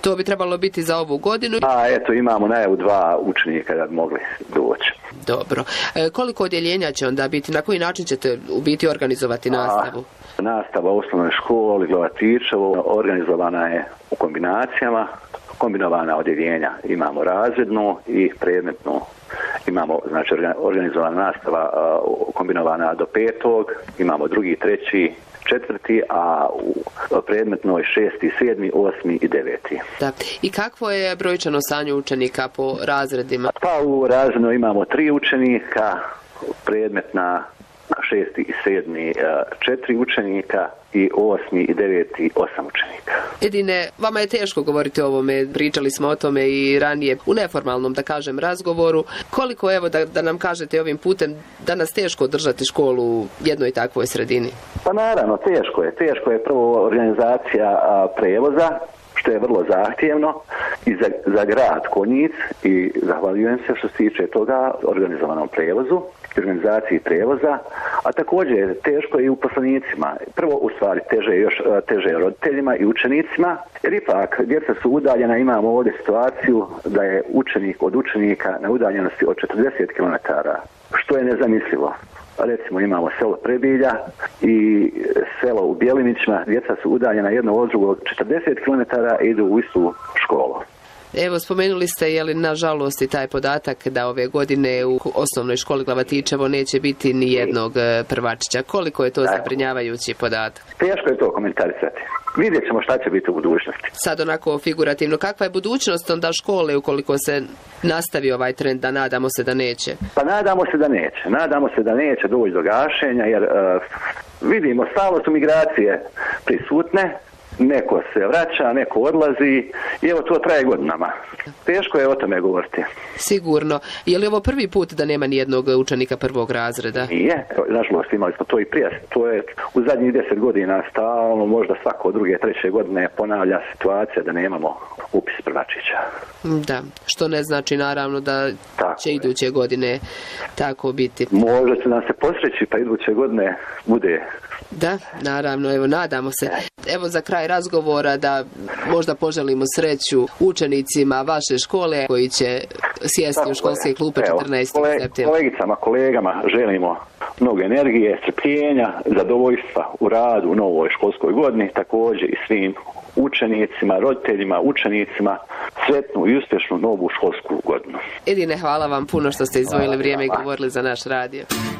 To bi trebalo biti za ovu godinu. A eto, imamo najavu 2 učenika da bi mogli doći. Dobro. Koliko odjeljenja će onda biti? Na koji način ćete u biti organizovati nastavu? Nastava u osnovnoj školi Glavatičevo organizovana je u kombinacijama. Kombinovana odjeljenja imamo razredno i predmetno. Imamo, znači, organizovana nastava kombinovana do 5. Imamo 2., 3., 4., a u predmetnoj 6., 7., 8. i 9. Da. I kakvo je brojčano stanje učenika po razredima? Pa u razredno imamo 3 učenika, predmetna 6. i 7. 4 učenika i 8. i 9. 8 učenika. Edine, vama je teško govoriti o ovome, pričali smo o tome i ranije u neformalnom, da kažem, razgovoru. Koliko, evo, da nam kažete ovim putem, danas teško održati školu u jednoj takvoj sredini? Pa naravno, teško je. Teško je prvo organizacija prevoza, što je vrlo zahtjevno i za grad Konjic, i zahvaljujem se što se tiče toga organizovanom prevozu, organizaciji prevoza, a također teško je i uposlenicima. Prvo, u stvari, teže roditeljima i učenicima, jer ipak djeca su udaljena. Imamo ovdje situaciju da je učenik od učenika na udaljenosti od 40 km, što je nezamislivo. Recimo, imamo selo Prebilja i selo u Bjelinićima, djeca su udaljena jedno od drugog 40 km i idu u istu školu. Evo, spomenuli ste, je li nažalost i taj podatak da ove godine u osnovnoj školi Glavatičevo neće biti ni jednog prvačića. Koliko je to zabrinjavajući podatak? Teško je to komentarisati. Vidjet ćemo šta će biti u budućnosti. Sad onako figurativno, kakva je budućnost onda škole ukoliko se nastavi ovaj trend, da nadamo se da neće? Pa nadamo se da neće. Nadamo se da neće doći do gašenja, jer vidimo, stalno su migracije prisutne. Neko se vraća, neko odlazi i evo to traje godinama. Teško je o tome govoriti. Sigurno. Je li ovo prvi put da nema ni jednog učenika 1. razreda? Nije. Nažalost, imali smo to i prije. To je u zadnjih 10 godina stalno, možda svako 2., 3. godine ponavlja situacija da nemamo upis prvačića. Da, što ne znači naravno da će iduće godine tako biti. Možda će nam se posreći pa iduće godine bude. Da, naravno, evo, nadamo se. Evo, za kraj razgovora da možda poželimo sreću učenicima vaše škole koji će sjesti u školske klupe 14. septembra. Kolegicama, kolegama želimo mnogo energije, strpljenja, zadovoljstva u radu u novoj školskoj godini, također i svim učenicima, roditeljima, učenicima sretnu i uspješnu novu školsku godinu. Edine, hvala vam puno što ste izdvojili vrijeme i govorili za naš radio.